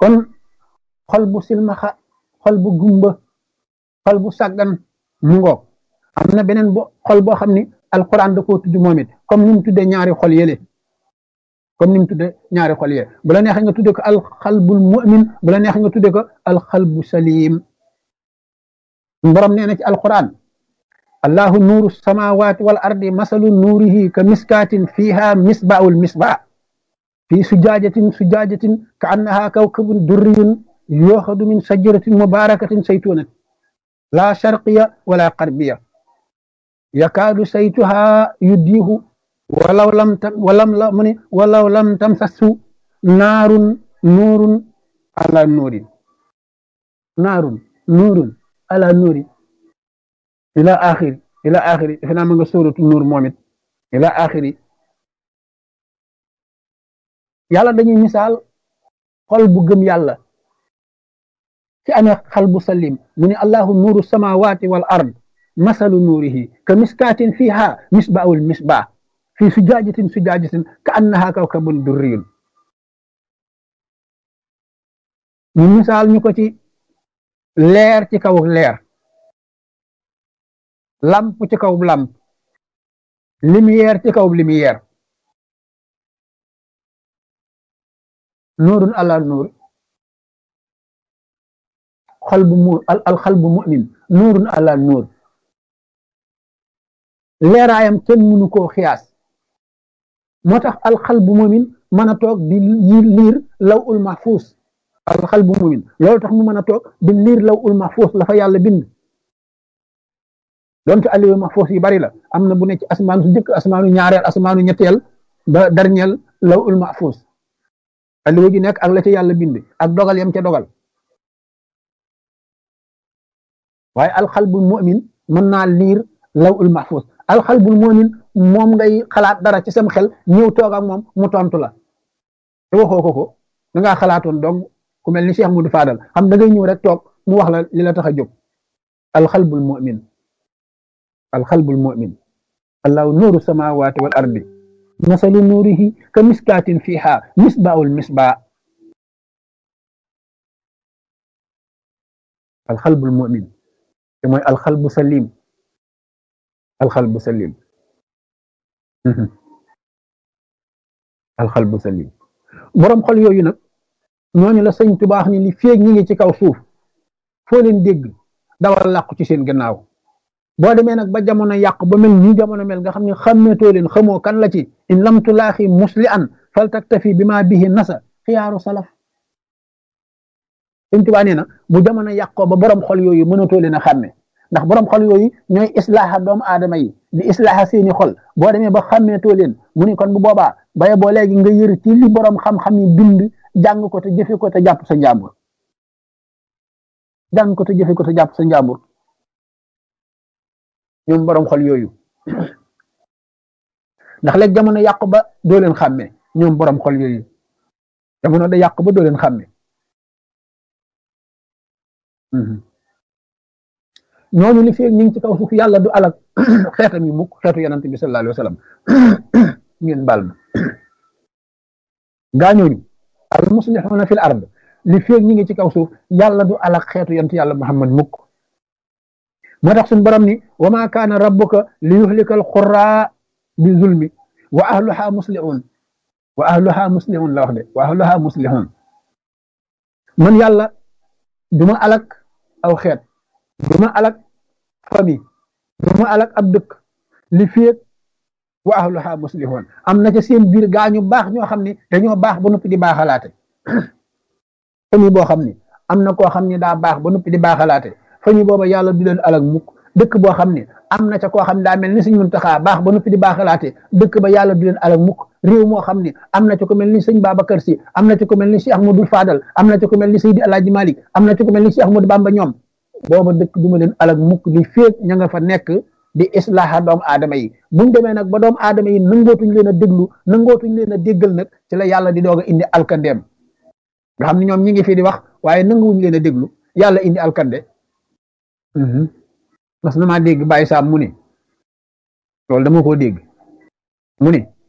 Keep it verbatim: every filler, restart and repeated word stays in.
kon xol bu silmaxa xol bu gumba xol bu sàggan mu ngoog am na beneen bo xol boo xam ni alquran da koo tudd moom it comme ni mu tuddee ñaari xol yële comme ni mu tuddee ñaari xol yële bu la neexee nga tuddee ko alxalbul mu'min bu la neexee nga tuddee ko alxalbu salim borom nee na ci alquran allahu nuuru samawati wal ardi masalu nuurihi ka miskaatin fiha misbaul misbah fi sujaajatin sujaajatin ka annaha kawkabun durriyun yooxadu min sajaratin mubarakatin saytunatin la sharqiya wala qarbiya yakaadu saytuha yuddiihu walaw lam tam walam la mu ne walaw lam tamsasu naarun nuurun ala nuurin naarun nuurun ala nuurin ila axiri ila axiri defe naa ma nga sóoratu nuur moom it ila axiri yàlla dañuy misaal xol bu gëm yàlla ci amee xal bu salim mu ne allahu nuuru samawati wal ard masalu nuurihi ka miskaatin fiha misbaul misbah fi sujaajatin sujaajatin ka annaha kawkabun durriyun ñu misaal ñu ko ci leer ci kaw leer lamp ci kaw lamp lumière ci kaw lumière nuurun ala nuur xol bu mu al xal bu mu'min nuurun ala nuur leeraayam kenn mënu koo xiyaas moo tax alxal bu mu'min mën a toog di liir law ul mahfuus alxal bu mu'min loolu tax mu mën a toog di liir law ul mahfuus la fa yàlla bind donte aliyu mahfuus yi bari la am na bu ne ci asmaanu su jëkk asmaanu ñaareel asmaanu ñetteel ba dernier law ul mahfuus aliyu ji nekk ak la ca yàlla bind ak dogal yam ca dogal waaye alxalbul mu'min mën naa liir law ul mahfuus alxalbul mu'min moom ngay xalaat dara ci sam xel ñëw toog ak moom mu tontu la te waxoo ko ko da ngaa xalaatoon donc ku mel ni Cheikh Moudou Fadal xam da ngay ñëw rek toog mu wax la li la tax a jóg alxalbul mu'min alxalbul mu'min allahu nuuru samawati wal ardi masalu nuurihi ka miskaatin fiha misbaul misbah alxalbul mu'min te mooy alxalbu salim alxalbu salim alxalbu salim borom xol yooyu nag ñooñu la sëñ Tuubaa ni li feeg ñi ngi ci kaw suuf foo leen dégg dawal làqu ci seen gannaaw boo demee nag ba jamono yàq ba mel nii jamono mel nga xam ne xàmmeetoo leen xamoo kan la ci in lam tulaaxi musli an fal taktafi bi ma bihi nasa xiyaaru salaf sëñ Tuubaa nee na bu jamono yàqoo ba borom xol yooyu mënatoo leen a xàmme ndax borom xol yooyu ñooy islaaha doomu aadama yi di islaaha seeni xol boo demee ba xàmmeetoo leen mu ni kon bu boobaa baye boo léegi nga yër ci li borom xam-xam yi bind jàng ko te jëfe ko te jàpp sa njàmbur jàng ko te jëfe ko te jàpp sa njàmbur ñoom borom xol yooyu ndax léegi jamono yàq ba doo leen xàmme ñoom borom xol yooyu jamono da yàq ba doo leen xàmme ñooñu li fi ñu ngi ci kaw suuf yàlla du alak xeetam yi mukk xeetu yonent bi sallallahu alayhi wa sallam ngeen baal ma gaa ñooñu al muslihuna fil ard li fi ñu ngi ci kaw suuf yàlla du alak xeetu yonent yàlla Muhammad mukk moo tax suñu borom ni wa ma kaana rabbuka li yuhlika al qura bi zulmi wa ahluha muslihun wa ahluha muslihun la wax de wa ahluha muslihun man yàlla duma alak aw xeet duma alak famille duma alak ab dëkk li féeg wa ahluha muslihun am na ca seen biir gaa ñu baax ñoo xam ne dañoo baax ba noppi di baaxalaate famille boo xam ne am na koo xam ne daa baax ba noppi di baaxalaate famille booba yàlla du leen alak mukk dëkk boo xam ne am na ca koo xam ne daa mel ni sëñ Muntaxa baax ba noppi di baaxalaate dëkk ba yàlla du leen alak mukk réew moo xam ne am na ca ko mel ni sëñ Babacar Si am na ca ko mel ni Cheikh Ahmadou Fadal am na ca ko mel ni Seydi Alaaji Malik am na ca ko mel ni Cheikh Ahmadou Bamba ñoom booba dëkk duma leen alak mukk li féeg ña nga fa nekk di islaaha doomu aadama yi buñ demee nag ba doomu aadama yi nangootuñ leen a déglu nangootuñ leen a déggal nag ci la yàlla di doog a indi alkandeem nga xam ne ñoom ñi ngi fi di wax waaye nanguwuñ leen a déglu yàlla indi alkande mas na maa dégg bàyyi saam mu ne loolu dama koo dégg mu ne